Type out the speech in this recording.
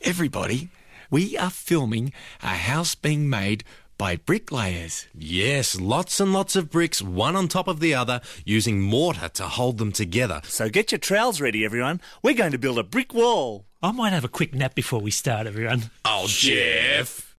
Everybody, we are filming a house being made by bricklayers. Yes, lots and lots of bricks, one on top of the other, using mortar to hold them together. So get your trowels ready, everyone. We're going to build a brick wall. I might have a quick nap before we start, everyone. Oh, Jeff!